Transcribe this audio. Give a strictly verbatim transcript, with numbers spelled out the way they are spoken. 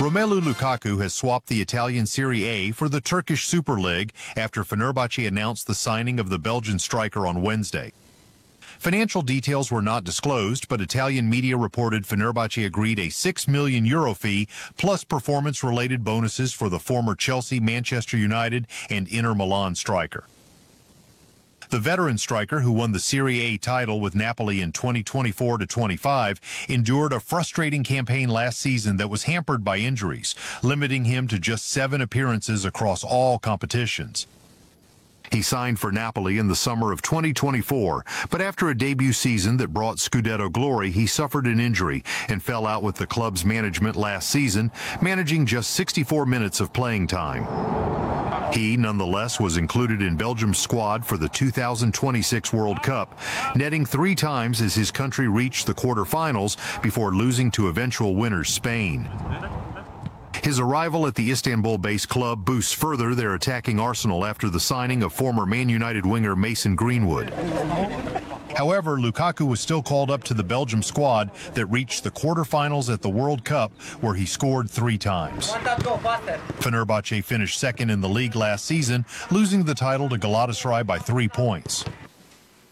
Romelu Lukaku has swapped the Italian Serie A for the Turkish Super League after Fenerbahce announced the signing of the Belgian striker on Wednesday. Financial details were not disclosed, but Italian media reported Fenerbahce agreed a six million euro fee plus performance-related bonuses for the former Chelsea, Manchester United, and Inter Milan striker. The veteran striker, who won the Serie A title with Napoli in twenty twenty-four to twenty-five, endured a frustrating campaign last season that was hampered by injuries, limiting him to just seven appearances across all competitions. He signed for Napoli in the summer of twenty twenty-four, but after a debut season that brought Scudetto glory, he suffered an injury and fell out with the club's management last season, managing just sixty-four minutes of playing time. He, nonetheless, was included in Belgium's squad for the two thousand twenty-six World Cup, netting three times as his country reached the quarterfinals before losing to eventual winners Spain. His arrival at the Istanbul-based club boosts further their attacking arsenal after the signing of former Man United winger Mason Greenwood. However, Lukaku was still called up to the Belgium squad that reached the quarterfinals at the World Cup, where he scored three times. Fenerbahce finished second in the league last season, losing the title to Galatasaray by three points.